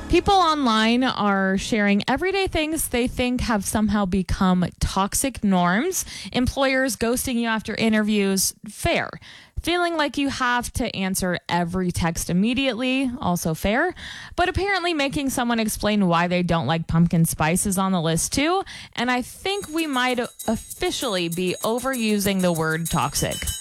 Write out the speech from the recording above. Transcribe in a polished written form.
People online are sharing everyday things they think have somehow become toxic norms. Employers ghosting you after interviews, fair. Feeling like you have to answer every text immediately, also fair. But apparently making someone explain why they don't like pumpkin spice is on the list too. And I think we might officially be overusing the word toxic.